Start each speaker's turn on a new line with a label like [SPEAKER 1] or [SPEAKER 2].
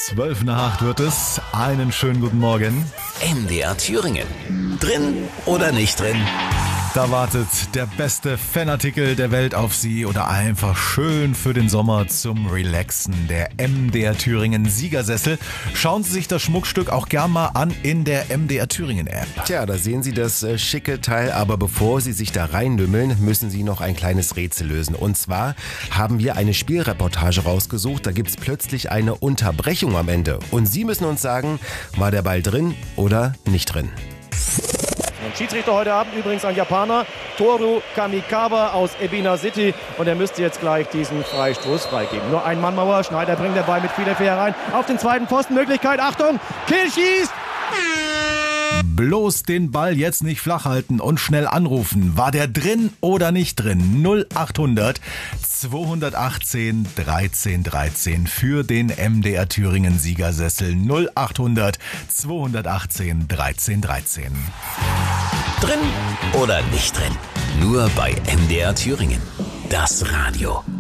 [SPEAKER 1] 7:12 wird es. Einen schönen guten Morgen.
[SPEAKER 2] MDR Thüringen. Drin oder nicht drin?
[SPEAKER 1] Da wartet der beste Fanartikel der Welt auf Sie oder einfach schön für den Sommer zum Relaxen. Der MDR Thüringen Siegersessel. Schauen Sie sich das Schmuckstück auch gern mal an in der MDR Thüringen App.
[SPEAKER 3] Tja, da sehen Sie das schicke Teil, aber bevor Sie sich da reinlümmeln, müssen Sie noch ein kleines Rätsel lösen. Und zwar haben wir eine Spielreportage rausgesucht, da gibt's plötzlich eine Unterbrechung am Ende. Und Sie müssen uns sagen, war der Ball drin oder nicht drin?
[SPEAKER 4] Und Schiedsrichter heute Abend übrigens ein Japaner, Toru Kamikawa aus Ebina City. Und er müsste jetzt gleich diesen Freistoß freigeben. Nur ein Mannmauer, Schneider bringt den Ball mit viel Effet herein. Auf den zweiten Pfosten, Möglichkeit, Achtung, Kiel schießt!
[SPEAKER 1] Bloß den Ball jetzt nicht flach halten und schnell anrufen. War der drin oder nicht drin? 0800 218 13 13 für den MDR Thüringen Siegersessel. 0800 218 13 13.
[SPEAKER 2] Drin oder nicht drin? Nur bei MDR Thüringen. Das Radio.